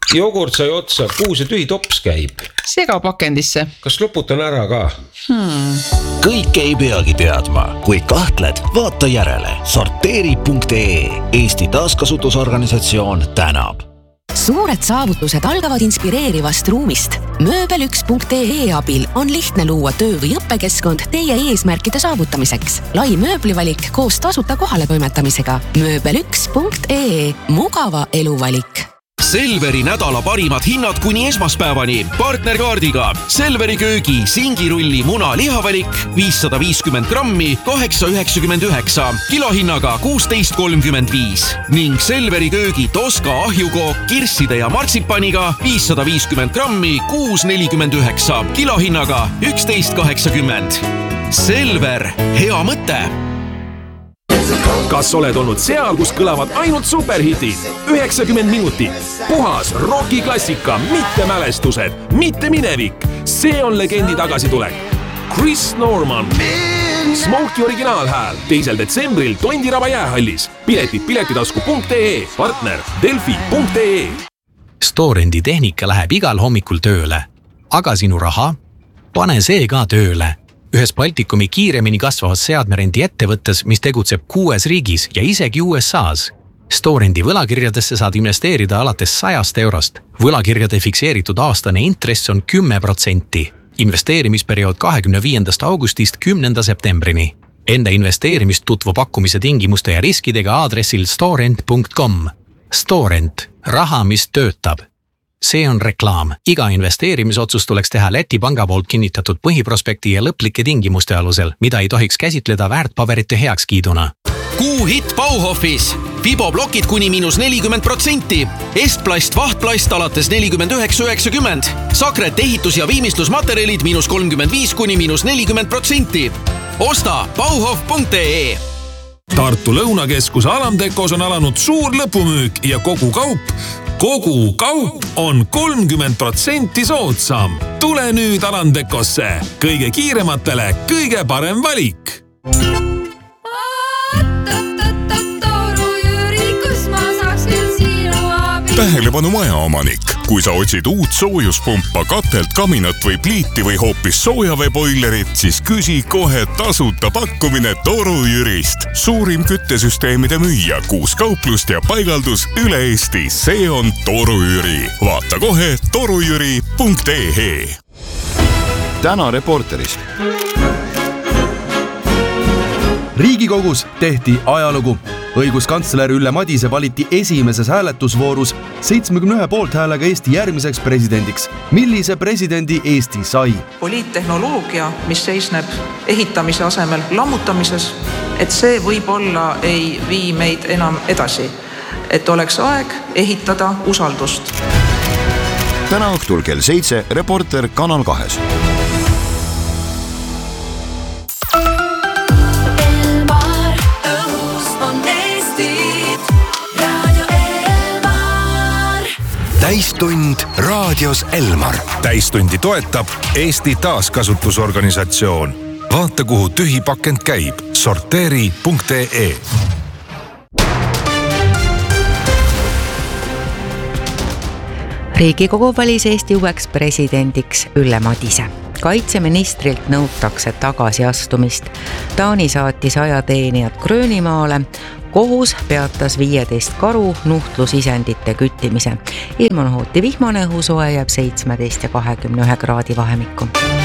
Jogurt sai otsa, kuhu see tühi tops käib? Segapakendisse. Kas loputan ära ka? Kõik ei peagi teadma. Kui kahtled, vaata järele. Sorteeri.ee Eesti taaskasutusorganisatsioon tänab. Suured saavutused algavad inspireerivast ruumist. Mööbel1.ee abil on lihtne luua töö- või õppekeskkond teie eesmärkide saavutamiseks. Lai mööblivalik koos tasuta kohale toimetamisega. Mööbel1.ee Mugava eluvalik. Selveri nädala parimad hinnad kuni esmaspäevani. Partnerkaardiga Selveri köögi singirulli muna lihavalik 550 grammi 8,99 kilohinnaga 16,35 ning Selveri köögi Toska ahjukook kirsside ja martsipaniga 550 grammi 6,49 kilohinnaga 11,80. Selver, hea mõte! Kas oled olnud seal, kus kõlavad ainult superhitid? 90 minutit. Puhas rockiklassika, mitte mälestused, mitte minevik. See on legendi tagasitulek. Chris Norman. Smokey originaalhääl 2. detsembril Tondiraba jäähallis. Piletid piletitasku.ee, partner Delfi.ee. Storendi tehnika läheb igal hommikul tööle. Aga sinu raha? Pane see ka tööle. Ühes Baltikumi kiiremini kasvavas seadmerendi ettevõttes, mis tegutseb 6 riigis ja isegi USAs. Storendi võlakirjadesse saad investeerida alates 100 eurost. Võlakirjade fikseeritud aastane intress on 10%. Investeerimisperiood 25. augustist 10. septembrini. Enda investeerimist tutvu pakkumise tingimuste ja riskidega aadressil storent.com. Storent. Raha, mis töötab. See on reklaam. Iga investeerimisotsus tuleks teha Läti panga poolt kinnitatud põhiprospekti ja lõplike tingimuste alusel, mida ei tohiks käsitleda väärtpaberite heakskiiduna. Kuu hitt Bauhofis. Fiboblokid kuni -40%. Estplast vahtplast alates 49,90. Sakret ehitus- ja viimistlusmaterjalid -35 kuni -40%. Osta Bauhof.ee. Tartu Lõunakeskuse Alamtekos on alanud suur lõpumüük ja kogu kaup on 30% soodsam. Tule nüüd Alamtekosse. Kõige kiirematele kõige parem valik. Tähelepanu majaomanik. Kui sa otsid uut soojuspumpa, katelt, kaminat või pliiti või hoopis soojaveeboilerit, siis küsi kohe tasuta pakkumine Toru Jürist. Suurim küttesüsteemide müüja, 6 kauplust ja paigaldus üle Eesti. See on Toru Jüri. Vaata kohe torujüri.ee. Täna Reporterist. Riigikogus tehti ajalugu. Õiguskantsler Ülle Madise valiti esimeses hääletusvoorus 71 poolthäälega Eesti järgmiseks presidendiks. Millise presidendi Eesti sai? Poliittehnoloogia, mis seisneb ehitamise asemel lammutamises, et see võib-olla ei vii meid enam edasi. Et oleks aeg ehitada usaldust. Täna õhtul kell 7 Reporter Kanal 2. Täistund raadios Elmar. Täistundi toetab Eesti taaskasutusorganisatsioon. Vaata, kuhu tühi pakend käib. Sorteeri.ee. Riigikogu valis Eesti uueks presidendiks Ülle Madise. Kaitseministrilt nõutakse tagasiastumist. Taani saatis ajateenijad Gröönimaale. Kohus peatas 15 karu nuhtlusisendite küttimise. Ilman hooti vihmane õhusoe jääb 17 ja 21 kraadi vahemikku.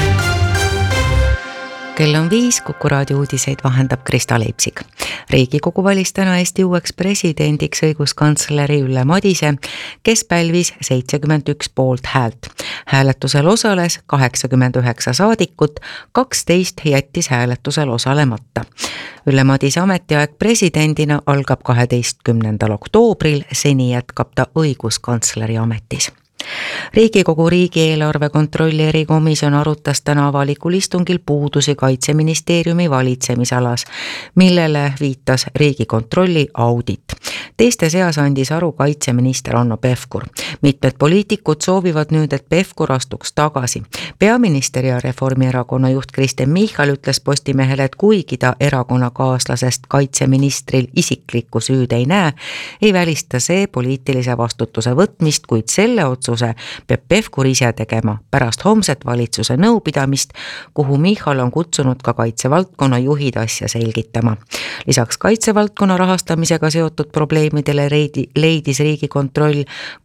Kell on 5, Kuku raadio uudiseid vahendab Krista Leipsik. Riigikogu valis täna Eesti uueks presidendiks õiguskantsleri Ülle Madise, kes pälvis 71 poolt häält. Hääletusel osales 89 saadikut, 12 jättis hääletusel osalemata. Ülle Madise ametiaeg presidendina algab 12. oktoobril, seni jätkab ta õiguskantsleri ametis. Riigikogu riigieelarve kontrolli erikomisjon arutas täna avalikul istungil puudusi Kaitseministeeriumi valitsemisalas, millele viitas Riigikontrolli audit. Teiste seas andis aru kaitseminister Hanno Pevkur. Mitmed poliitikud soovivad nüüd, et Pevkur astuks tagasi. Peaminister ja Reformierakonna juht Kristen Michal ütles Postimehele, et kuigi ta erakonnakaaslasest kaitseministril isiklikku süüd ei näe, ei välista see poliitilise vastutuse võtmist, kuid selle otsuse peab Pevkur ise tegema pärast homset valitsuse nõupidamist, kuhu Michal on kutsunud ka kaitsevaldkonna juhid asja selgitama. Lisaks kaitsevaldkonna rahastamisega seotud probleemidele leidis Riigikontroll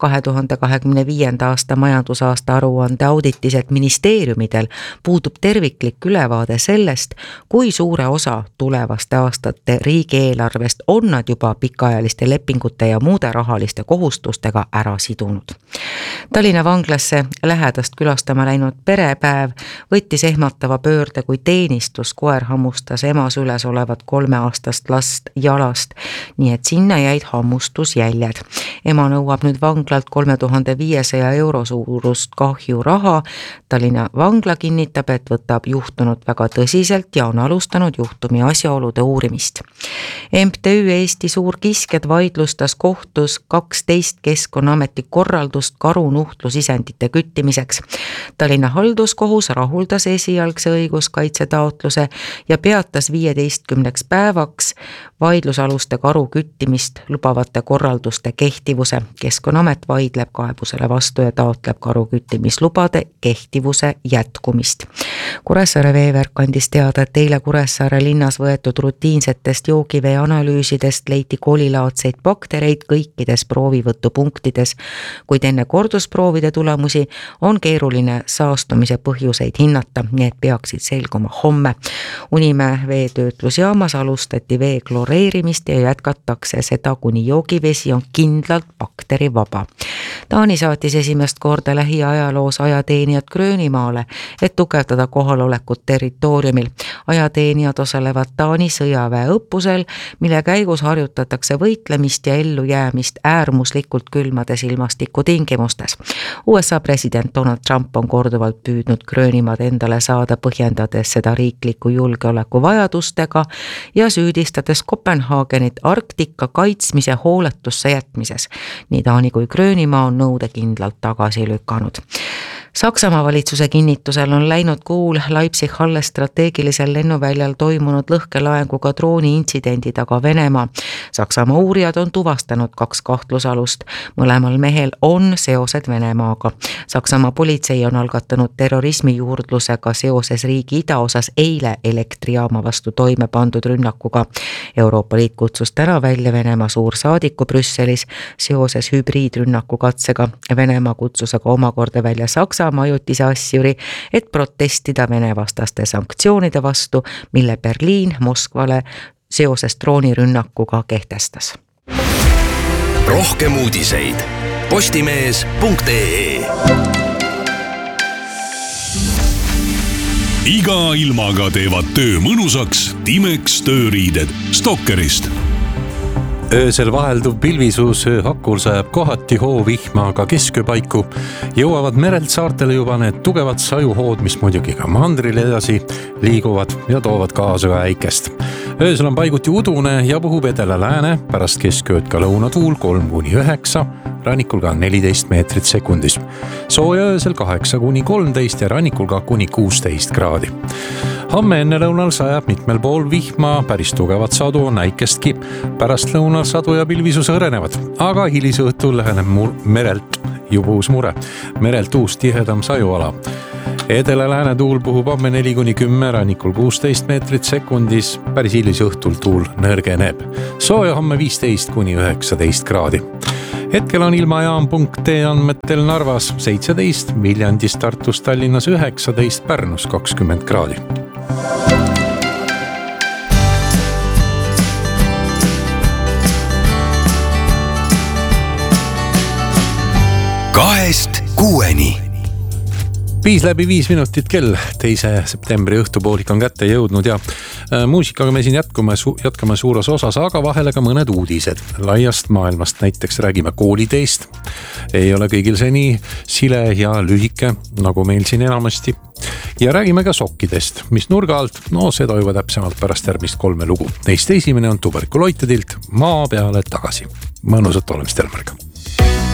2025. aasta majandusaasta aruande auditis, et ministeeriumidel puudub terviklik ülevaade sellest, kui suure osa tulevaste aastate riigieelarvest on nad juba pikaajaliste lepingute ja muude rahaliste kohustustega ära sidunud. Tallinna vanglasse lähedast külastama läinud perepäev võttis ehmatava pöörde, kui teenistuskoer hammustas ema süles olevat 3-aastast last jalast, nii et sinna jäid hammustusjäljed. Ema nõuab nüüd vanglalt 3500 euro suurust kahjuraha. Tallinna vangla kinnitab, et võtab juhtunut väga tõsiselt ja on alustanud juhtumi asjaolude uurimist. MTÜ Eesti Suurkiskjad vaidlustas kohtus 12 Keskkonnaameti korraldust karunuhtlusisendite küttimiseks. Tallinna halduskohus rahuldas esialgse õiguskaitsetaotluse ja peatas 15 päevaks vaidlusaluste karu küttimist lubavate korralduste kehtivuse. Keskkonnaamet vaidleb kaebusele vastu ja taotleb karu küttimislubade kehtivuse jätkumist. Kuressaare veeverk andis teada, et eile Kuressaare linnas võetud rutiinsetest joogivee analüüsidest leiti kolilaadseid baktereid kõikides proovivõtupunktides, kuid enne kordusproovide tulemusi on keeruline saastumise põhjuseid hinnata, nii et peaksid selguma homme. Unimäe veetöötlusjaamas alustati vee kloreerimist ja jätkatakse seda, kuni joogivesi on kindlalt bakterivaba. Taani saatis esimest korda lähiajaloos ajateenijad Gröönimaale, et tugevdada kohalolekut territooriumil. Ajateenijad osalevad Taani sõjaväe õppusel, mille käigus harjutatakse võitlemist ja ellujäämist äärmuslikult külmades ilmastikutingimustes. USA president Donald Trump on korduvalt püüdnud Gröönimaad endale saada, põhjendades seda riikliku julgeoleku vajadustega ja süüdistades Kopenhaagenit Arktika kaitsmise hooletusse jätmises. Nii Taani kui Gröönimaa on nõudekindlalt tagasi lükanud. Saksamaa valitsuse kinnitusel on läinud kuul Leipzig-Halle strateegilisel lennuväljal toimunud lõhkelaenguga drooni intsidendid, aga Venemaa. Saksamaa uurijad on tuvastanud 2 kahtlusalust. Mõlemal mehel on seosed Venemaaga. Saksamaa politsei on algatanud terrorismi juurdlusega seoses riigi idaosas eile elektrijaama vastu toime pandud rünnakuga. Euroopa Liit kutsus täna välja Venemaa suursaadiku Brüsselis seoses hübriidrünnaku katsega. Venemaa kutsus aga omakorda välja Saksamaa ajutise asjuri, et protestida Vene vastaste sanktsioonide vastu, mille Berliin Moskvale seoses droonirünnakuga kehtestas. Rohkem uudiseid postimees.ee. Iga ilmaga teevad töö mõnusaks Timex tööriided Stokkerist. Öösel vahelduv pilvisus hakkul sajab kohati hoovihma, aga keskööpaiku jõuavad merelt saartele juba need tugevad sajuhood, mis muidugi ka mandrile edasi liiguvad ja toovad kaasa ka äikest. Öösel on paiguti udune ja puhub edela-lääne, pärast keskööd ka lõunatuul 3-9, rannikul ka 14 meetrit sekundis. Sooja öösel 8-13 ja rannikul ka kuni 16 kraadi. Homme enne lõunal sajab mitmel pool vihma, päris tugevat sadu on äikestki. Pärast lõunal sadu ja pilvisus hõrenevad, aga hilisõhtul läheneb merelt juba uus mure. Merelt uus tihedam sajuala. Edela-lääne tuul puhub homme 4-10, rannikul 16 meetrit sekundis, päris hilisõhtul tuul nõrgeneb. Sooja homme 15-19 kraadi. Hetkel on ilmajaam.ee andmetel Narvas 17, Viljandis, Tartus, Tallinnas 19, Pärnus 20 kraadi. Kahest kuueni. 5:05 kell 2. septembri õhtupoolik on kätte jõudnud ja muusikaga me siin jätkame suures osas, aga vahele ka mõned uudised laiast maailmast. Näiteks räägime kooliteest. Ei ole kõigil see nii sile ja lühike, nagu meil siin enamasti. Ja räägime ka sokkidest, mis nurga alt, no seda juba täpsemalt pärast järgmist 3 lugu. Neist esimene on tuberkuloitedilt Maa peale tagasi. Mõnusat olemist Elmariga.